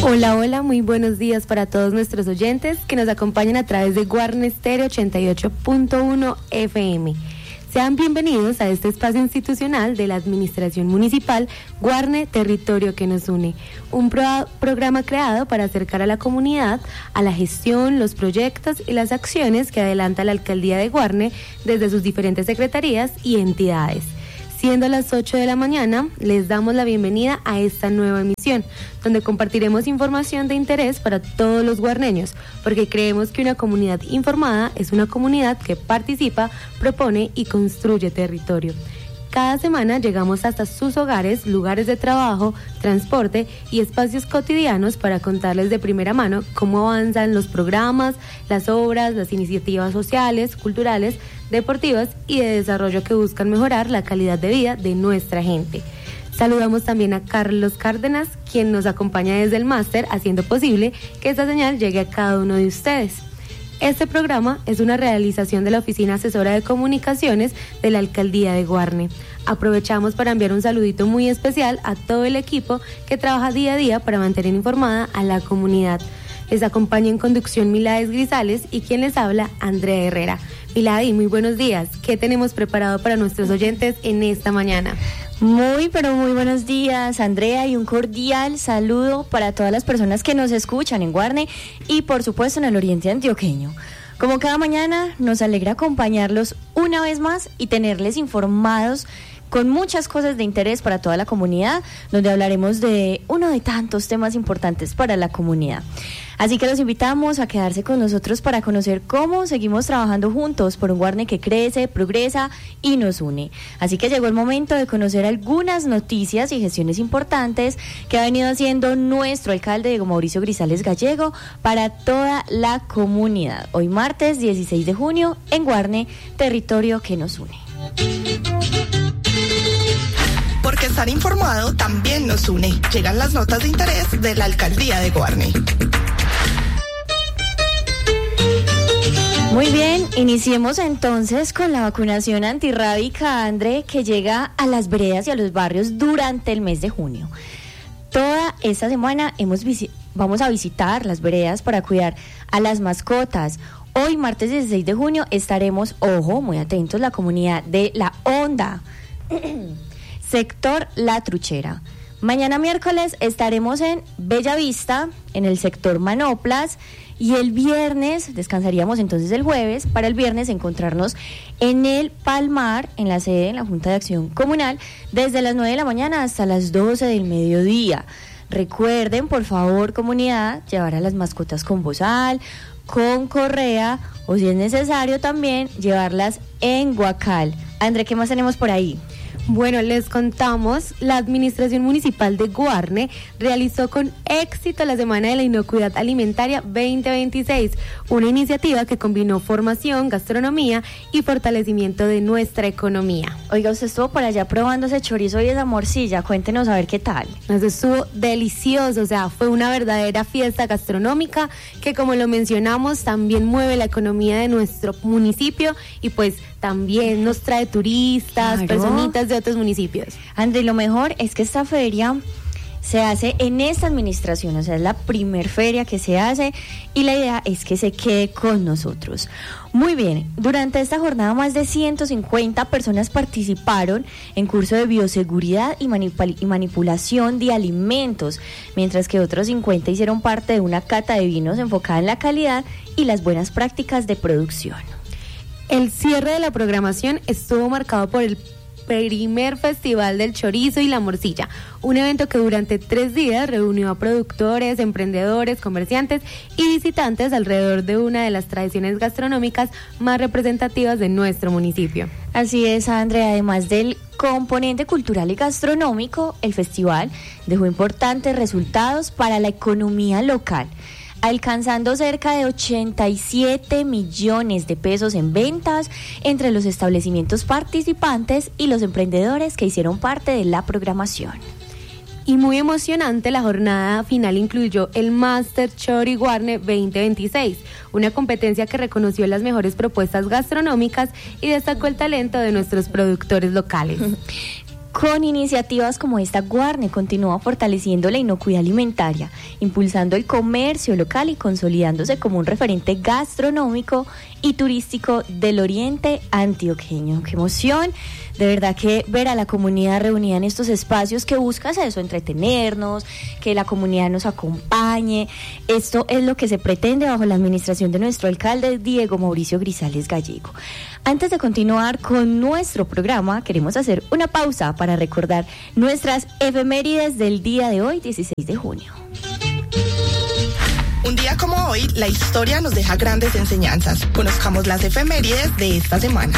Hola, hola, muy buenos días para todos nuestros oyentes que nos acompañan a través de Guarne Stereo 88.1 FM. Sean bienvenidos a este espacio institucional de la Administración Municipal Guarne, Territorio que nos une, un programa creado para acercar a la comunidad a la gestión, los proyectos y las acciones que adelanta la Alcaldía de Guarne desde sus diferentes secretarías y entidades. Siendo las 8 de la mañana, les damos la bienvenida a esta nueva emisión, donde compartiremos información de interés para todos los guarneños, porque creemos que una comunidad informada es una comunidad que participa, propone y construye territorio. Cada semana llegamos hasta sus hogares, lugares de trabajo, transporte y espacios cotidianos para contarles de primera mano cómo avanzan los programas, las obras, las iniciativas sociales, culturales, deportivas y de desarrollo que buscan mejorar la calidad de vida de nuestra gente. Saludamos también a Carlos Cárdenas, quien nos acompaña desde el máster, haciendo posible que esta señal llegue a cada uno de ustedes. Este programa es una realización de la Oficina Asesora de Comunicaciones de la Alcaldía de Guarne. Aprovechamos para enviar un saludito muy especial a todo el equipo que trabaja día a día para mantener informada a la comunidad. Les acompaña en conducción Milades Grisales y quien les habla, Andrea Herrera. Milady, muy buenos días. ¿Qué tenemos preparado para nuestros oyentes en esta mañana? Muy buenos días, Andrea, y un cordial saludo para todas las personas que nos escuchan en Guarne y por supuesto en el oriente antioqueño. Como cada mañana, nos alegra acompañarlos una vez más y tenerles informados con muchas cosas de interés para toda la comunidad, donde hablaremos de uno de tantos temas importantes para la comunidad. Así que los invitamos a quedarse con nosotros para conocer cómo seguimos trabajando juntos por un Guarne que crece, progresa y nos une. Así que llegó el momento de conocer algunas noticias y gestiones importantes que ha venido haciendo nuestro alcalde Diego Mauricio Grisales Gallego para toda la comunidad. Hoy martes 16 de junio en Guarne, territorio que nos une. Porque estar informado también nos une. Llegan las notas de interés de la Alcaldía de Guarne. Muy bien, iniciemos entonces con la vacunación antirrábica, André, que llega a las veredas y a los barrios durante el mes de junio. Toda esta semana vamos a visitar las veredas para cuidar a las mascotas. Hoy, martes 16 de junio, estaremos, muy atentos, la comunidad de La Honda, sector La Truchera. Mañana miércoles estaremos en Bellavista, en el sector Manoplas, y el viernes, descansaríamos entonces el jueves, para el viernes encontrarnos en el Palmar, en la sede de la Junta de Acción Comunal, desde las 9 de la mañana hasta las 12 del mediodía. Recuerden, por favor, comunidad, llevar a las mascotas con bozal, con correa, o si es necesario también, llevarlas en guacal. André, ¿qué más tenemos por ahí? Bueno, les contamos, la Administración Municipal de Guarne realizó con éxito la Semana de la Inocuidad Alimentaria 2026, una iniciativa que combinó formación, gastronomía y fortalecimiento de nuestra economía. Oiga, usted estuvo por allá probando ese chorizo y esa morcilla, cuéntenos a ver qué tal. Eso estuvo delicioso, o sea, fue una verdadera fiesta gastronómica que, como lo mencionamos, también mueve la economía de nuestro municipio y pues también nos trae turistas, personitas de otros municipios. André, lo mejor es que esta feria se hace en esta administración, o sea, es la primer feria que se hace y la idea es que se quede con nosotros. Muy bien, durante esta jornada más de 150 personas participaron en curso de bioseguridad y manipulación de alimentos, mientras que otros 50 hicieron parte de una cata de vinos enfocada en la calidad y las buenas prácticas de producción. El cierre de la programación estuvo marcado por el primer Festival del Chorizo y la Morcilla, un evento que durante 3 días reunió a productores, emprendedores, comerciantes y visitantes alrededor de una de las tradiciones gastronómicas más representativas de nuestro municipio. Así es, Andrea, además del componente cultural y gastronómico, el festival dejó importantes resultados para la economía local, alcanzando cerca de 87 millones de pesos en ventas entre los establecimientos participantes y los emprendedores que hicieron parte de la programación. Y muy emocionante, la jornada final incluyó el Master Chori Guarne 2026, una competencia que reconoció las mejores propuestas gastronómicas y destacó el talento de nuestros productores locales. Con iniciativas como esta, Guarne continúa fortaleciendo la inocuidad alimentaria, impulsando el comercio local y consolidándose como un referente gastronómico y turístico del oriente antioqueño. ¡Qué emoción! De verdad que ver a la comunidad reunida en estos espacios que buscas eso, entretenernos, que la comunidad nos acompañe. Esto es lo que se pretende bajo la administración de nuestro alcalde Diego Mauricio Grisales Gallego. Antes de continuar con nuestro programa, queremos hacer una pausa para recordar nuestras efemérides del día de hoy, 16 de junio. Un día como hoy, la historia nos deja grandes enseñanzas. Conozcamos las efemérides de esta semana.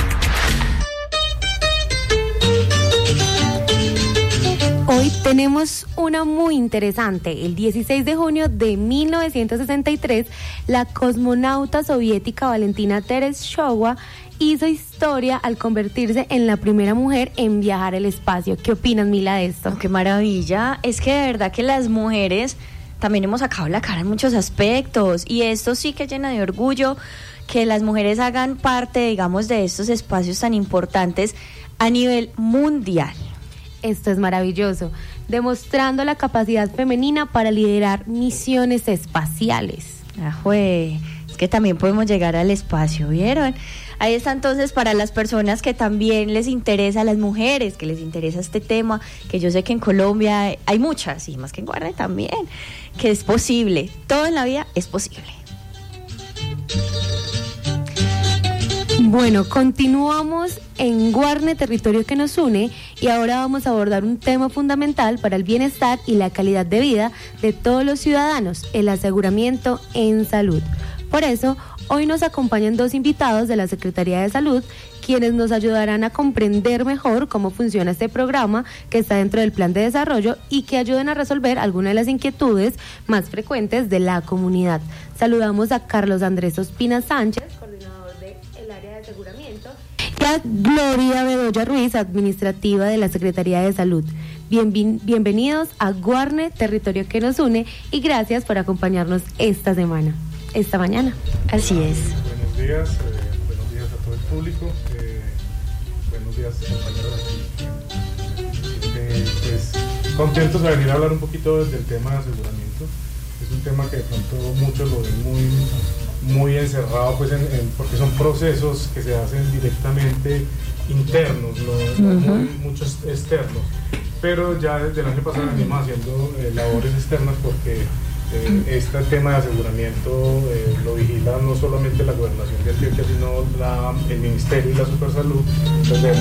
Hoy tenemos una muy interesante. El 16 de junio de 1963, la cosmonauta soviética Valentina Tereshkova hizo historia al convertirse en la primera mujer en viajar al espacio. ¿Qué opinas, Mila, de esto? Oh, ¡qué maravilla! Es que de verdad que las mujeres también hemos sacado la cara en muchos aspectos, y esto sí que llena de orgullo que las mujeres hagan parte, digamos, de estos espacios tan importantes a nivel mundial. Esto es maravilloso, demostrando la capacidad femenina para liderar misiones espaciales. ¡Ajue! Es que también podemos llegar al espacio, ¿vieron? Ahí está entonces para las personas que también les interesa, a las mujeres que les interesa este tema, que yo sé que en Colombia hay muchas, y más que en Guarne también, que es posible, todo en la vida es posible. Bueno, continuamos en Guarne, territorio que nos une, y ahora vamos a abordar un tema fundamental para el bienestar y la calidad de vida de todos los ciudadanos, el aseguramiento en salud. Por eso, hoy nos acompañan dos invitados de la Secretaría de Salud, quienes nos ayudarán a comprender mejor cómo funciona este programa que está dentro del plan de desarrollo y que ayuden a resolver algunas de las inquietudes más frecuentes de la comunidad. Saludamos a Carlos Andrés Ospina Sánchez, coordinador del área de aseguramiento, y a Gloria Bedoya Ruiz, administrativa de la Secretaría de Salud. Bienvenidos a Guarne, territorio que nos une, y gracias por acompañarnos esta mañana. Así es. Buenos días a todo el público, buenos días compañeros aquí. Pues contentos de venir a hablar un poquito del tema de aseguramiento. Es un tema que de pronto muchos lo ven muy encerrado, pues porque son procesos que se hacen directamente internos, no muchos externos. Pero ya desde el año pasado venimos haciendo labores externas porque este tema de aseguramiento lo vigila no solamente la Gobernación de Antioquia, sino el Ministerio y la Supersalud. Entonces,